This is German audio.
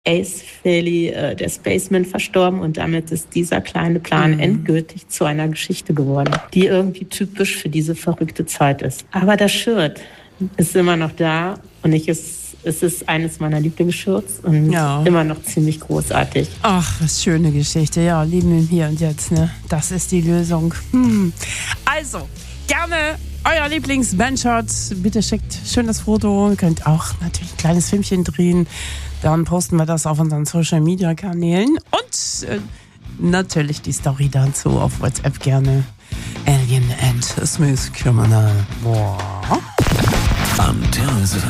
Ace Frehley, der Spaceman, verstorben und damit ist dieser kleine Plan endgültig zu einer Geschichte geworden, die irgendwie typisch für diese verrückte Zeit ist. Aber das Shirt ist immer noch da und es ist eines meiner Lieblingsshirts und immer noch ziemlich großartig. Ach, was schöne Geschichte. Ja, Leben im Hier und Jetzt, ne? Das ist die Lösung. Also, gerne euer Lieblings-Bandshot. Bitte schickt schönes Foto. Ihr könnt auch natürlich ein kleines Filmchen drehen. Dann posten wir das auf unseren Social-Media-Kanälen. Und natürlich die Story dazu auf WhatsApp gerne. Alien and Smooth Criminal. Boah. Antenne